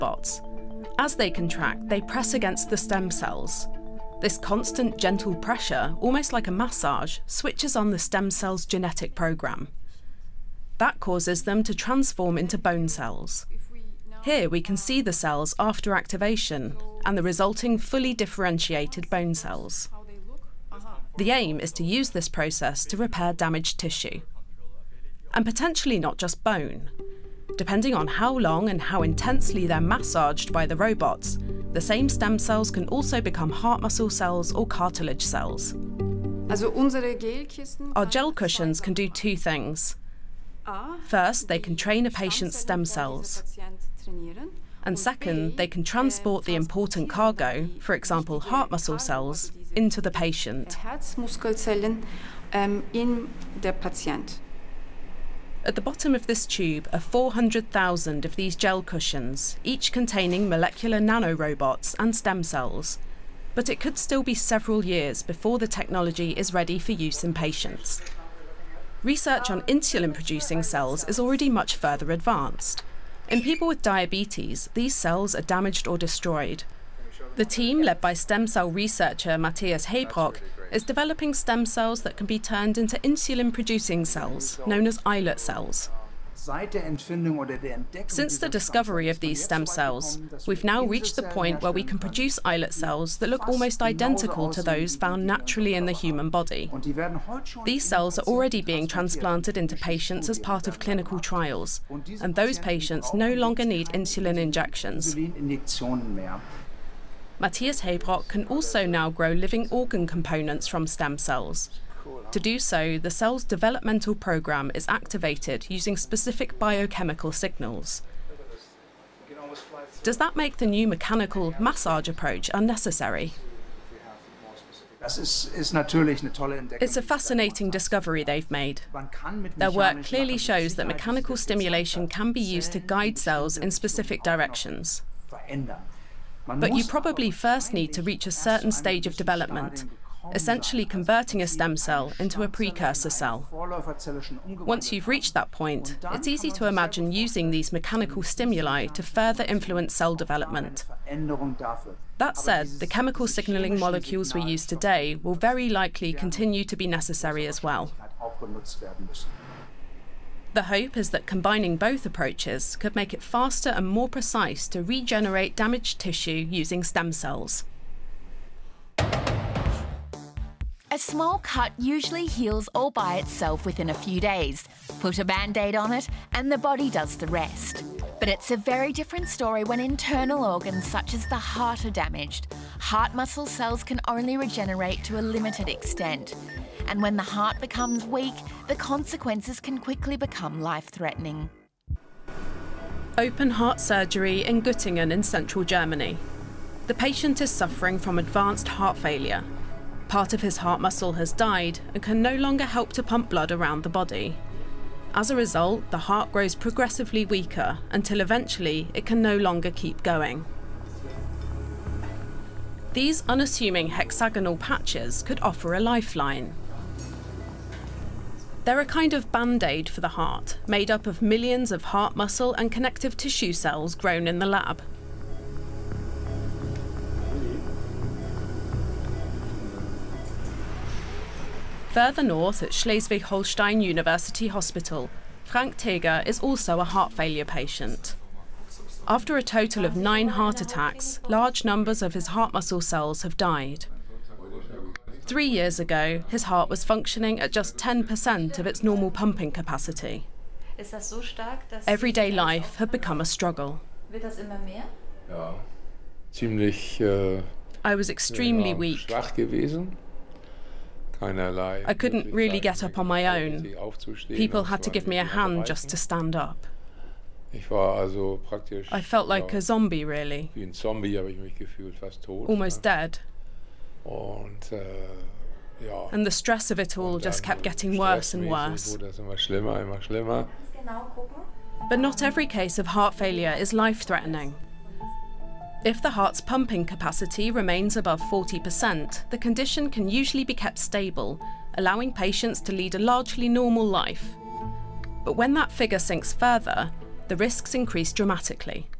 spots. As they contract, they press against the stem cells. This constant, gentle pressure, almost like a massage, switches on the stem cells' genetic program. That causes them to transform into bone cells. Here we can see the cells after activation and the resulting fully differentiated bone cells. The aim is to use this process to repair damaged tissue. And potentially not just bone. Depending on how long and how intensely they're massaged by the robots, the same stem cells can also become heart muscle cells or cartilage cells. Our gel cushions can do two things. First, they can train a patient's stem cells. And second, they can transport the important cargo, for example heart muscle cells, into the patient. At the bottom of this tube are 400,000 of these gel cushions, each containing molecular nanorobots and stem cells. But it could still be several years before the technology is ready for use in patients. Research on insulin-producing cells is already much further advanced. In people with diabetes, these cells are damaged or destroyed. The team, led by stem cell researcher Matthias Hebrock, is developing stem cells that can be turned into insulin-producing cells, known as islet cells. Since the discovery of these stem cells, we've now reached the point where we can produce islet cells that look almost identical to those found naturally in the human body. These cells are already being transplanted into patients as part of clinical trials, and those patients no longer need insulin injections. Matthias Hebrock can also now grow living organ components from stem cells. To do so, the cell's developmental program is activated using specific biochemical signals. Does that make the new mechanical massage approach unnecessary? It's a fascinating discovery they've made. Their work clearly shows that mechanical stimulation can be used to guide cells in specific directions. But you probably first need to reach a certain stage of development, essentially converting a stem cell into a precursor cell. Once you've reached that point, it's easy to imagine using these mechanical stimuli to further influence cell development. That said, the chemical signaling molecules we use today will very likely continue to be necessary as well. The hope is that combining both approaches could make it faster and more precise to regenerate damaged tissue using stem cells. A small cut usually heals all by itself within a few days. Put a Band-Aid on it and the body does the rest. But it's a very different story when internal organs such as the heart are damaged. Heart muscle cells can only regenerate to a limited extent. And when the heart becomes weak, the consequences can quickly become life-threatening. Open heart surgery in Göttingen in central Germany. The patient is suffering from advanced heart failure. Part of his heart muscle has died and can no longer help to pump blood around the body. As a result, the heart grows progressively weaker until eventually it can no longer keep going. These unassuming hexagonal patches could offer a lifeline. They're a kind of band-aid for the heart, made up of millions of heart muscle and connective tissue cells grown in the lab. Further north at Schleswig-Holstein University Hospital, Frank Teger is also a heart failure patient. After a total of 9 heart attacks, large numbers of his heart muscle cells have died. 3 years ago, his heart was functioning at just 10% of its normal pumping capacity. Everyday life had become a struggle. I was extremely weak. I couldn't really get up on my own. People had to give me a hand just to stand up. I felt like a zombie, really. Almost dead. And the stress of it all just kept getting worse and worse. But not every case of heart failure is life-threatening. If the heart's pumping capacity remains above 40%, the condition can usually be kept stable, allowing patients to lead a largely normal life. But when that figure sinks further, the risks increase dramatically.